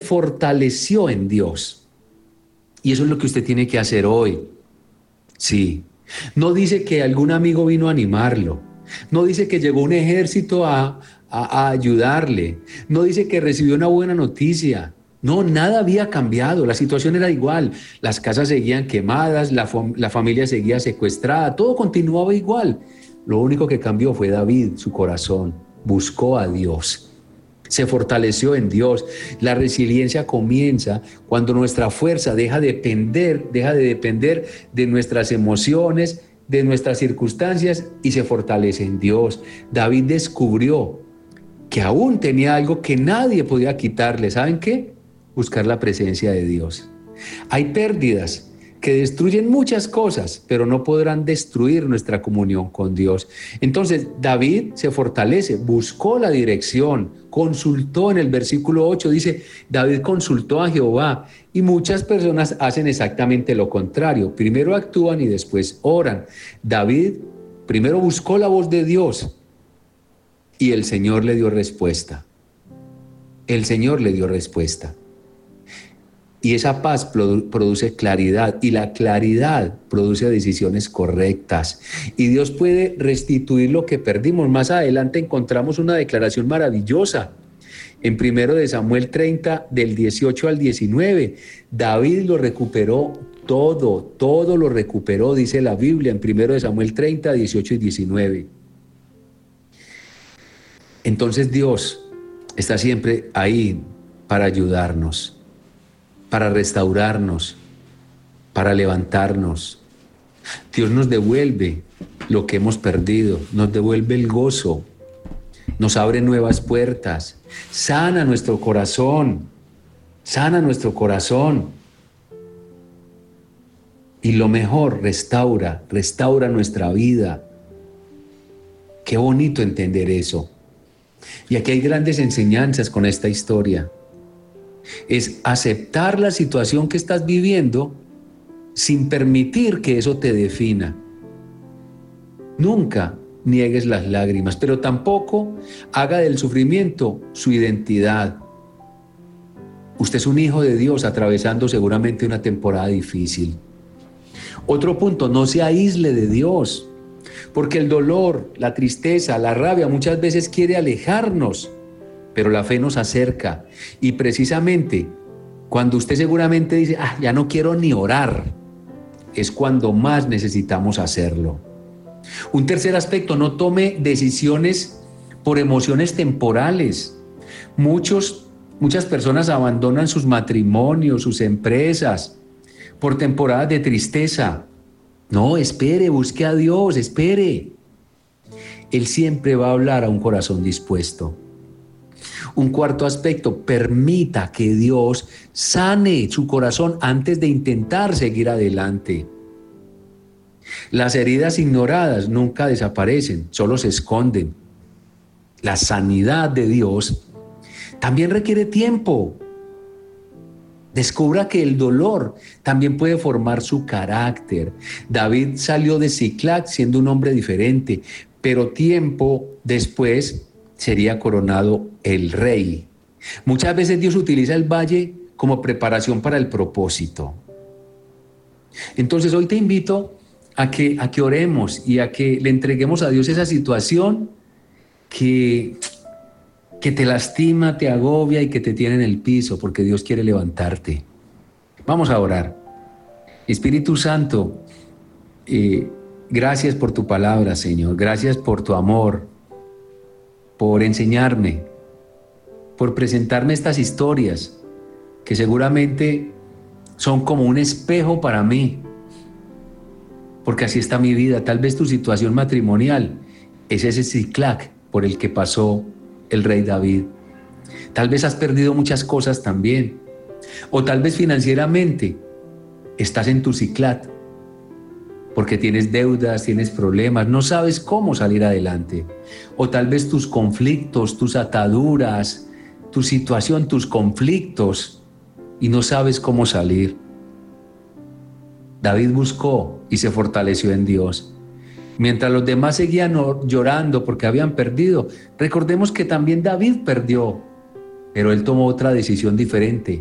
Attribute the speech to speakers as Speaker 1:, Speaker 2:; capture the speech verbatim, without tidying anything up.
Speaker 1: fortaleció en Dios. Y eso es lo que usted tiene que hacer hoy. Sí. No dice que algún amigo vino a animarlo. No dice que llegó un ejército a, a, a ayudarle. No dice que recibió una buena noticia. No, nada había cambiado. La situación era igual. Las casas seguían quemadas, la, la familia seguía secuestrada. Todo continuaba igual. Lo único que cambió fue David, su corazón. Buscó a Dios. Se fortaleció en Dios. La resiliencia comienza cuando nuestra fuerza deja de depender, deja de depender de nuestras emociones, de nuestras circunstancias y se fortalece en Dios. David descubrió que aún tenía algo que nadie podía quitarle. ¿Saben qué? Buscar la presencia de Dios. Hay pérdidas que destruyen muchas cosas, pero no podrán destruir nuestra comunión con Dios. Entonces, David se fortalece, buscó la dirección, consultó en el versículo ocho, dice, David consultó a Jehová, y muchas personas hacen exactamente lo contrario. Primero actúan y después oran. David primero buscó la voz de Dios y el Señor le dio respuesta. El Señor le dio respuesta. Y esa paz produce claridad, y la claridad produce decisiones correctas. Y Dios puede restituir lo que perdimos. Más adelante encontramos una declaración maravillosa. En primero de Samuel treinta, del dieciocho al diecinueve, David lo recuperó todo, todo lo recuperó, dice la Biblia, en primero de Samuel treinta, dieciocho y diecinueve. Entonces Dios está siempre ahí para ayudarnos, para restaurarnos, para levantarnos. Dios nos devuelve lo que hemos perdido, nos devuelve el gozo, nos abre nuevas puertas, sana nuestro corazón, sana nuestro corazón. Y lo mejor, restaura, restaura nuestra vida. Qué bonito entender eso. Y aquí hay grandes enseñanzas con esta historia. Es aceptar la situación que estás viviendo sin permitir que eso te defina. Nunca niegues las lágrimas, pero tampoco haga del sufrimiento su identidad. Usted es un hijo de Dios atravesando seguramente una temporada difícil. Otro punto, no se aísle de Dios, porque el dolor, la tristeza, la rabia muchas veces quiere alejarnos, pero la fe nos acerca. Y precisamente cuando usted seguramente dice, ah, ya no quiero ni orar, es cuando más necesitamos hacerlo. Un tercer aspecto, no tome decisiones por emociones temporales. Muchos, muchas personas abandonan sus matrimonios, sus empresas, por temporadas de tristeza. No, espere, busque a Dios, espere. Él siempre va a hablar a un corazón dispuesto. Un cuarto aspecto, permita que Dios sane su corazón antes de intentar seguir adelante. Las heridas ignoradas nunca desaparecen, solo se esconden. La sanidad de Dios también requiere tiempo. Descubra que el dolor también puede formar su carácter. David salió de Siclag siendo un hombre diferente, pero tiempo después sería coronado el rey. Muchas veces Dios utiliza el valle como preparación para el propósito. Entonces hoy te invito a que, a que oremos y a que le entreguemos a Dios esa situación que, que te lastima, te agobia y que te tiene en el piso, porque Dios quiere levantarte. Vamos a orar. Espíritu Santo, eh, gracias por tu palabra, Señor. Gracias por tu amor, por enseñarme, por presentarme estas historias que seguramente son como un espejo para mí, porque así está mi vida. Tal vez tu situación matrimonial es ese Siclag por el que pasó el rey David. Tal vez has perdido muchas cosas también, o tal vez financieramente estás en tu Siclag porque tienes deudas, tienes problemas, no sabes cómo salir adelante. O tal vez tus conflictos, tus ataduras, tu situación, tus conflictos, y no sabes cómo salir. David buscó y se fortaleció en Dios. Mientras los demás seguían llorando porque habían perdido, recordemos que también David perdió, pero él tomó otra decisión diferente.